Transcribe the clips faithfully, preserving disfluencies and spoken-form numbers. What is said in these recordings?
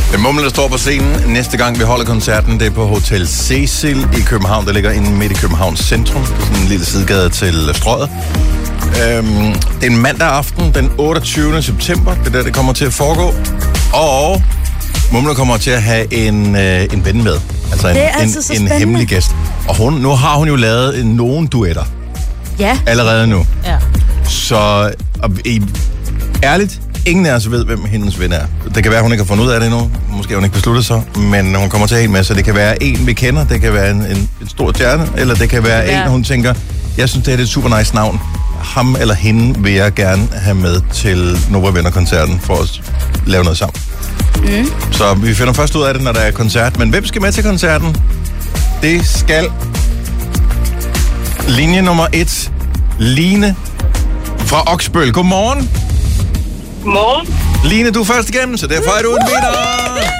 Den Mumle, der står på scenen næste gang, vi holder koncerten, det er på Hotel Cecil i København. Der ligger inde midt i Københavns centrum. Det er sådan en lille sidegade til Strøget. Øhm, det er en mandag aften, den otteogtyvende september. Det er der, det kommer til at foregå. Og Mumle kommer til at have en, øh, en ven med. Altså en, en, en hemmelig gæst. Og hun, nu har hun jo lavet nogle duetter. Ja. Allerede nu. Ja. Så og, i, ærligt, ingen af os ved, hvem hendes ven er. Det kan være, hun ikke har fundet ud af det endnu. Måske hun ikke besluttet sig. Men hun kommer til at have en med, så det kan være en, vi kender. Det kan være en, en, en stor stjerne. Eller det kan være ja. en, hun tænker, jeg synes, det er et super nice navn. Ham eller hende vil jeg gerne have med til Nova Venner-koncerten for at lave noget sammen. Mm. Så vi finder først ud af det, når der er koncert. Men hvem skal med til koncerten? Det skal linje nummer et, Line fra Oksbøl. Godmorgen. Godmorgen. Line, du er først igennem, så derfor er du en vinder.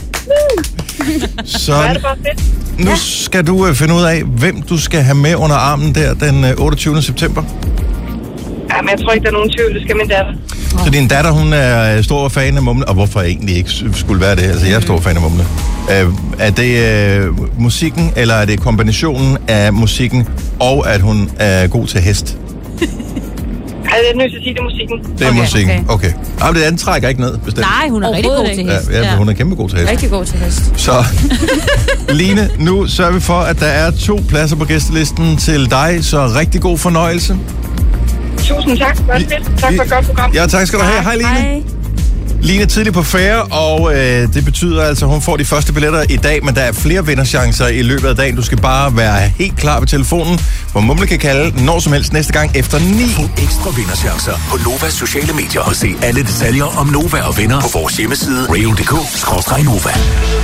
Så er det bare fedt. Nu skal du uh, finde ud af, hvem du skal have med under armen der den uh, otteogtyvende september. Jamen, jeg tror ikke, der er nogen tvivl. Det skal min datter. Så din datter, hun er stor fan af Mumle, og hvorfor egentlig ikke skulle være det? Altså, jeg er stor fan af Mumle. Uh, er det uh, musikken, eller er det kombinationen af musikken, og at hun er god til hest? Jeg er nødt til at sige, det er musikken. Det er okay, musikken, okay. okay. Ah, det andet trækker ikke ned, bestemt. Nej, hun er rigtig god til hest. Ja, ja, hun er kæmpe god til hest. Rigtig god til hest. Så, Line, nu sørger vi for, at der er to pladser på gæstelisten til dig, så rigtig god fornøjelse. Tusind tak. Det var fedt. Tak for et godt program. Ja, tak skal du have. Hej, Line. Hej. Line er tidligt på færre, og øh, det betyder altså, at hun får de første billetter i dag, men der er flere vinderchancer i løbet af dagen. Du skal bare være helt klar ved telefonen, hvor Mumle kan kalde når som helst næste gang efter ni. Få ekstra vinderchancer på Novas sociale medier og se alle detaljer om Nova og vinder på vores hjemmeside radio punktum d k skråstreg nova.